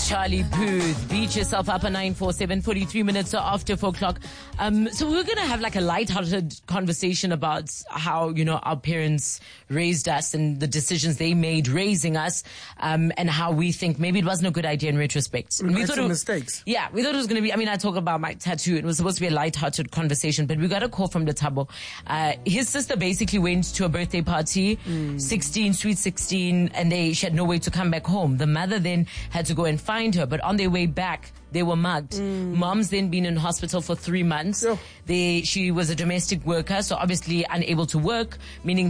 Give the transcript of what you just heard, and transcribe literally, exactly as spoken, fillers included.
Charlie Puth. Beat yourself up at nine four seven, forty-three minutes after four o'clock. Um, so we're going to have like a lighthearted conversation about how, you know, our parents raised us and the decisions they made raising us, um, and how we think maybe it wasn't a good idea in retrospect. We, we made thought some it was, mistakes. Yeah, we thought it was going to be, I mean, I talk about my tattoo. It was supposed to be a lighthearted conversation, but we got a call from Letabo. Uh, his sister basically went to a birthday party, mm. sixteen, sweet sixteen, and they, she had no way to come back home. The mother then had to go and find her, but on their way back, they were mugged. Mm. Mom's then been in hospital for three months. Yeah. They, she was a domestic worker, so obviously unable to work, meaning